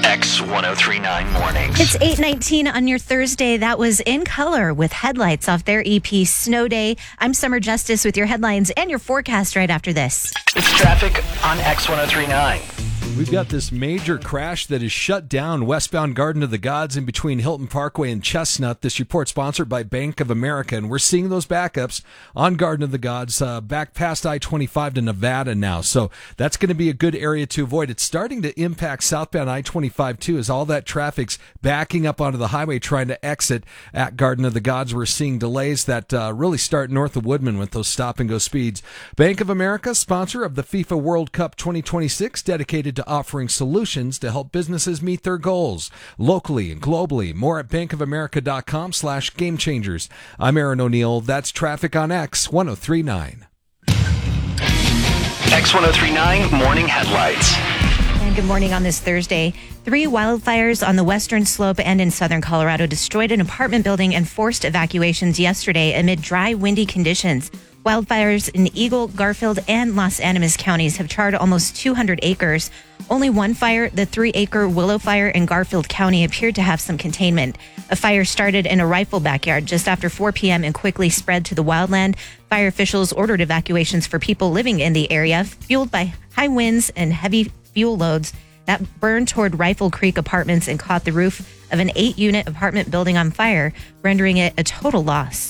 X1039 Mornings. It's 8:19 on your Thursday. That was In Color with Headlights off their EP Snow Day. I'm Summer Justice with your headlines and your forecast right after this. It's traffic on X1039. We've got this major crash that is shut down westbound Garden of the Gods in between Hilton Parkway and Chestnut. This report sponsored by Bank of America, and we're seeing those backups on Garden of the Gods back past I-25 to Nevada now. So that's going to be a good area to avoid. It's starting to impact southbound I-25 too, as all that traffic's backing up onto the highway trying to exit at Garden of the Gods. We're seeing delays that really start north of Woodman with those stop-and-go speeds. Bank of America, sponsor of the FIFA World Cup 2026, dedicated to offering solutions to help businesses meet their goals locally and globally. More at bankofamerica.com/gamechangers. I'm Aaron O'Neill. That's traffic on X1039. X1039 Morning Headlights. And good morning on this Thursday. 3 wildfires on the western slope and in southern Colorado destroyed an apartment building and forced evacuations yesterday amid dry, windy conditions. Wildfires in Eagle, Garfield, and Los Animas counties have charred almost 200 acres. Only one fire, the 3-acre Willow Fire in Garfield County, appeared to have some containment. A fire started in a rifle backyard just after 4 p.m. and quickly spread to the wildland. Fire officials ordered evacuations for people living in the area, fueled by high winds and heavy fuel loads that burned toward Rifle Creek Apartments and caught the roof of an 8-unit apartment building on fire, rendering it a total loss.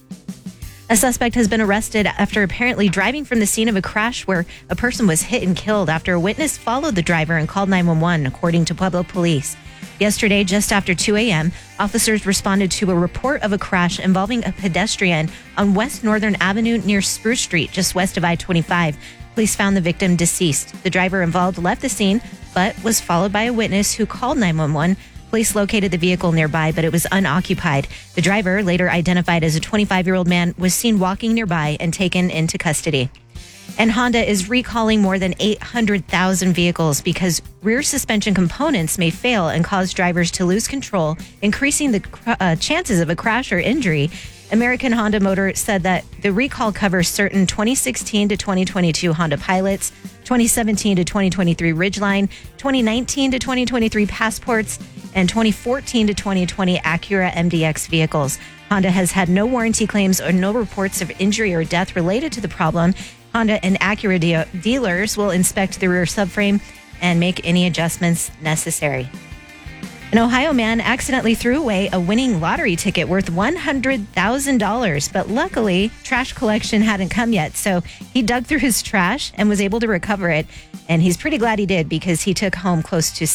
A suspect has been arrested after apparently driving from the scene of a crash where a person was hit and killed after a witness followed the driver and called 911, according to Pueblo police. Yesterday, just after 2 a.m., officers responded to a report of a crash involving a pedestrian on West Northern Avenue near Spruce Street, just west of I-25. Police found the victim deceased. The driver involved left the scene, but was followed by a witness who called 911. Police located the vehicle nearby, but it was unoccupied. The driver, later identified as a 25-year-old man, was seen walking nearby and taken into custody. And Honda is recalling more than 800,000 vehicles because rear suspension components may fail and cause drivers to lose control, increasing the chances of a crash or injury. American Honda Motor said that the recall covers certain 2016 to 2022 Honda Pilots, 2017 to 2023 Ridgeline, 2019 to 2023 Passports, and 2014 to 2020 Acura MDX vehicles. Honda has had no warranty claims or no reports of injury or death related to the problem. Honda and Acura dealers will inspect the rear subframe and make any adjustments necessary. An Ohio man accidentally threw away a winning lottery ticket worth $100,000, but luckily, trash collection hadn't come yet, so he dug through his trash and was able to recover it, and he's pretty glad he did because he took home close to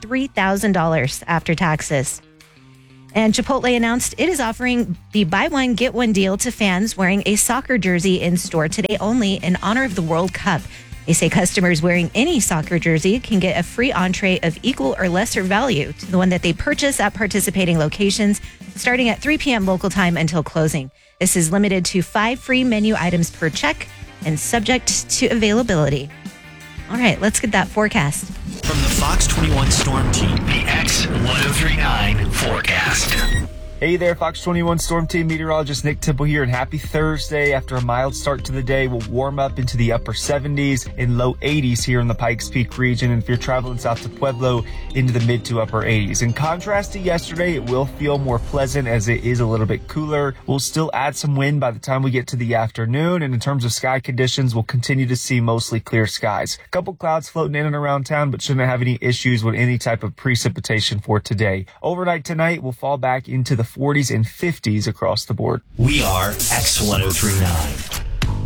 $73,000 after taxes. And Chipotle announced it is offering the buy one, get one deal to fans wearing a soccer jersey in store today only in honor of the World Cup. They say customers wearing any soccer jersey can get a free entree of equal or lesser value to the one that they purchase at participating locations, starting at 3 p.m. local time until closing. This is limited to 5 free menu items per check and subject to availability. All right, let's get that forecast. From the Fox 21 Storm Team, the X1039 forecast. Hey there, Fox 21 Storm Team meteorologist Nick Temple here, and happy Thursday. After a mild start to the day, we'll warm up into the upper 70s and low 80s here in the Pikes Peak region, and if you're traveling south to Pueblo, into the mid to upper 80s. In contrast to yesterday, it will feel more pleasant as it is a little bit cooler. We'll still add some wind by the time we get to the afternoon, and in terms of sky conditions, we'll continue to see mostly clear skies. A couple clouds floating in and around town, but shouldn't have any issues with any type of precipitation for today. Overnight tonight, we'll fall back into the 40s and 50s across the board. We are X1039.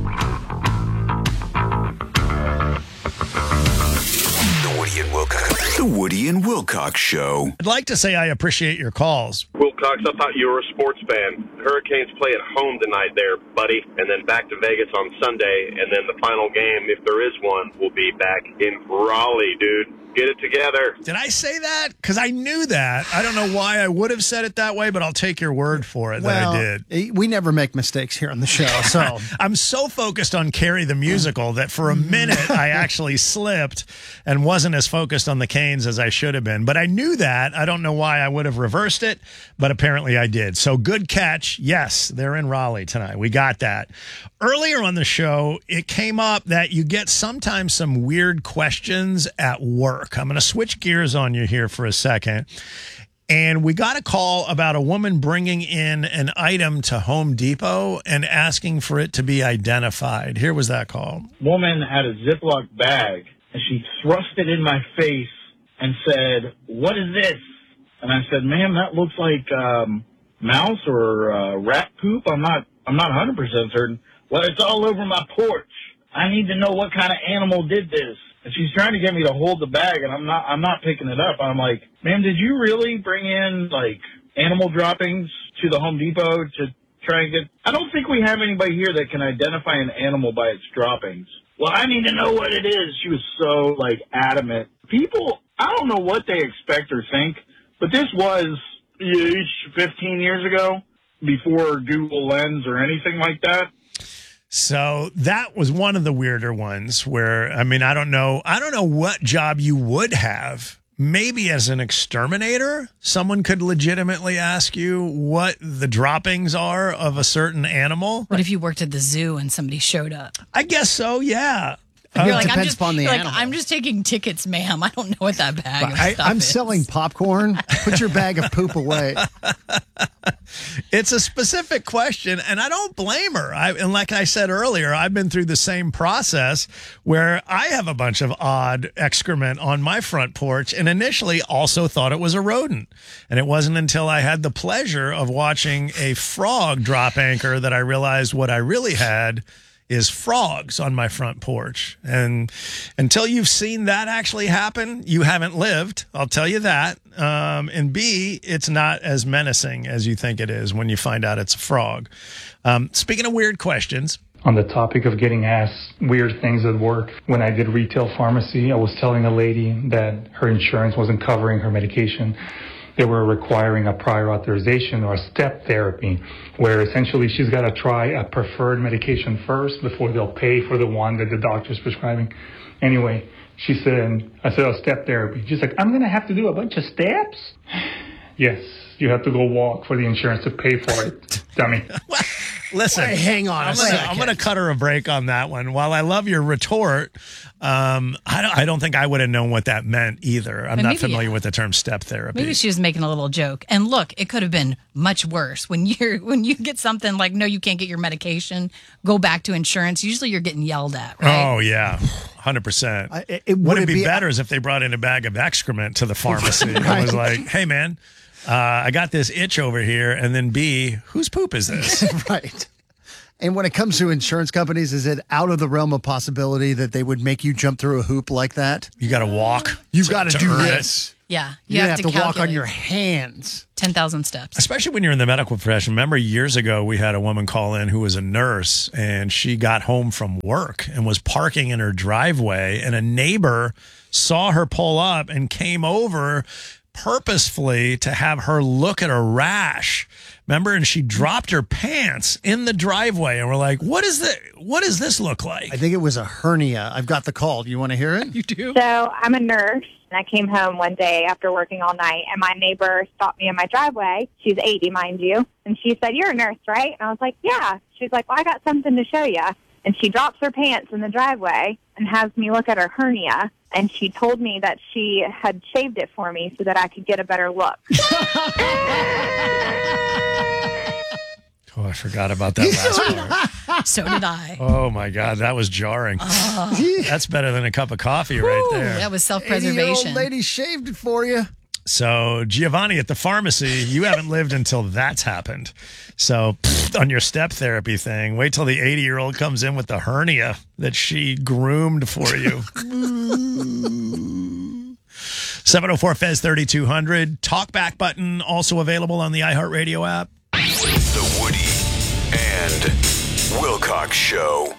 The Woody and Wilcox Show. I'd like to say I appreciate your calls. Wilcox, I thought you were a sports fan. Hurricanes play at home tonight there, buddy, and then back to Vegas on Sunday, and then the final game, if there is one, will be back in Raleigh, dude. Get it together. Did I say that? Because I knew that. I don't know why I would have said it that way, but I'll take your word for it that I did. We never make mistakes here on the show. So I'm so focused on Carrie the musical that for a minute I actually slipped and wasn't as focused on the Canes as I should have been. But I knew that. I don't know why I would have reversed it, but apparently I did. So good catch. which, yes, they're in Raleigh tonight. We got that. Earlier on the show, it came up that you get sometimes some weird questions at work. I'm going to switch gears on you here for a second. And we got a call about a woman bringing in an item to Home Depot and asking for it to be identified. Here was that call. Woman had a Ziploc bag, and she thrust it in my face and said, "What is this?" And I said, "Ma'am, that looks like mouse or rat poop. I'm not 100% certain." "Well, it's all over my porch. I need to know what kind of animal did this." And she's trying to get me to hold the bag, and I'm not picking it up. I'm like, "Ma'am, did you really bring in like animal droppings to the Home Depot to try and get?" "I don't think we have anybody here that can identify an animal by its droppings." "Well, I need to know what it is." She was so like adamant. People, I don't know what they expect or think, but this was 15 years ago, before Google Lens or anything like that. So that was one of the weirder ones where, I mean, I don't know what job you would have. Maybe as an exterminator, someone could legitimately ask you what the droppings are of a certain animal. What if you worked at the zoo and somebody showed up? I guess so, yeah. You're like, depends upon the animal. I'm just taking tickets, ma'am. I don't know what that bag of stuff I'm is. selling popcorn. Put your bag of poop away. It's a specific question, and I don't blame her. And like I said earlier, I've been through the same process where I have a bunch of odd excrement on my front porch, and initially also thought it was a rodent. And it wasn't until I had the pleasure of watching a frog drop anchor that I realized what I really had is frogs on my front porch. And until you've seen that actually happen, you haven't lived. I'll tell you that. And B, it's not as menacing as you think it is when you find out it's a frog. Speaking of weird questions. On the topic of getting asked weird things at work, when I did retail pharmacy, I was telling a lady that her insurance wasn't covering her medication. They were requiring a prior authorization or a step therapy, where essentially she's got to try a preferred medication first before they'll pay for the one that the doctor's prescribing. Anyway, I said, "Oh, step therapy." She's like, "I'm going to have to do a bunch of steps?" Yes, you have to go walk for the insurance to pay for it, dummy. Listen, Wait, hang on a second. I'm going to cut her a break on that one. While I love your retort, I don't think I would have known what that meant either. I'm not familiar with the term step therapy. Maybe she was making a little joke. And look, it could have been much worse. When you get something like, "No, you can't get your medication, go back to insurance," usually you're getting yelled at, right? Oh, yeah. 100%. Would it be better if they brought in a bag of excrement to the pharmacy? Right. I was like, "Hey, man, I got this itch over here." And then B, whose poop is this? Right. And when it comes to insurance companies, is it out of the realm of possibility that they would make you jump through a hoop like that? You got to walk. You got to do earn this. Yeah. You have to walk on calculate your hands. 10,000 steps. Especially when you're in the medical profession. Remember years ago, we had a woman call in who was a nurse, and she got home from work and was parking in her driveway, and a neighbor saw her pull up and came over purposefully to have her look at a rash. Remember? And she dropped her pants in the driveway, and we're like, what does this look like? I think it was a hernia. I've got the call. Do you want to hear it? You do? So I'm a nurse, and I came home one day after working all night, and my neighbor stopped me in my driveway. She's 80, mind you. And she said, "You're a nurse, right?" And I was like, "Yeah." She's like, "Well, I got something to show you." And she drops her pants in the driveway and has me look at her hernia. And she told me that she had shaved it for me so that I could get a better look. Oh, I forgot about that last part. So did I. Oh, my God. That was jarring. That's better than a cup of coffee right there. That was 80-year-old self-preservation. lady shaved it for you. So, Giovanni, at the pharmacy, you haven't lived until that's happened. So, on your step therapy thing, wait till the 80-year-old comes in with the hernia that she groomed for you. 704-FEZ-3200. Talkback button also available on the iHeartRadio app. The Woody and Wilcox Show.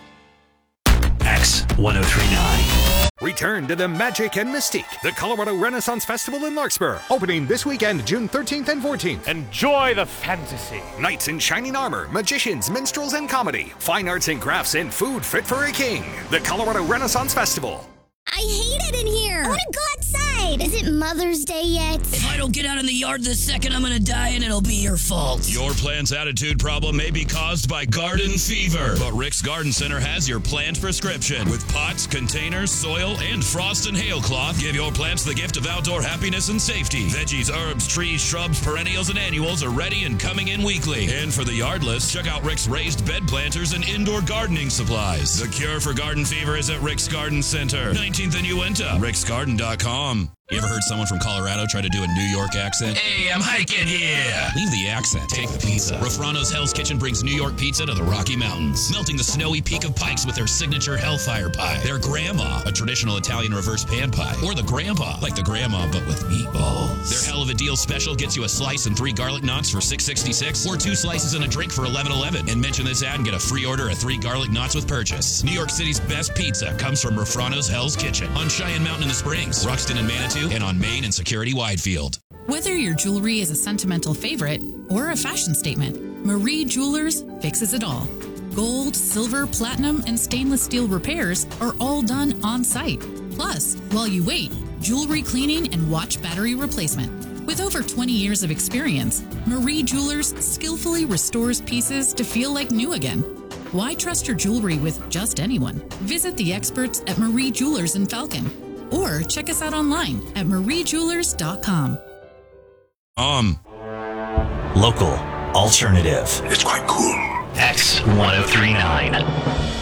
X1039. Return to the magic and mystique. The Colorado Renaissance Festival in Larkspur. Opening this weekend, June 13th and 14th. Enjoy the fantasy. Knights in shining armor, magicians, minstrels, and comedy. Fine arts and crafts and food fit for a king. The Colorado Renaissance Festival. I hate it in here. I want to go outside. Is it Mother's Day yet? If I don't get out in the yard this second, I'm going to die and it'll be your fault. Your plant's attitude problem may be caused by garden fever, but Rick's Garden Center has your plant prescription. With pots, containers, soil, and frost and hail cloth, give your plants the gift of outdoor happiness and safety. Veggies, herbs, trees, shrubs, perennials, and annuals are ready and coming in weekly. And for the yardless, check out Rick's raised bed planters and indoor gardening supplies. The cure for garden fever is at Rick's Garden Center, 19th and Uinta, ricksgarden.com. You ever heard someone from Colorado try to do a New York accent? Hey, I'm hiking here. Leave the accent. Take the pizza. Rafrano's Hell's Kitchen brings New York pizza to the Rocky Mountains, melting the snowy peak of Pikes with their signature Hellfire Pie, their Grandma, a traditional Italian reverse pan pie, or the Grandpa, like the Grandma but with meatballs. Their Hell of a Deal special gets you a slice and 3 garlic knots for $6.66, or 2 slices and a drink for $11.11. And mention this ad and get a free order of 3 garlic knots with purchase. New York City's best pizza comes from Rafrano's Hell's Kitchen on Cheyenne Mountain in the Springs, Ruxton and Manitou, and on Main and Security Widefield. Whether your jewelry is a sentimental favorite or a fashion statement, Marie Jewelers fixes it all. Gold, silver, platinum, and stainless steel repairs are all done on site. Plus, while you wait, jewelry cleaning and watch battery replacement. With over 20 years of experience, Marie Jewelers skillfully restores pieces to feel like new again. Why trust your jewelry with just anyone? Visit the experts at Marie Jewelers in Falcon, or check us out online at mariejewelers.com. Local, alternative. It's quite cool. X1039.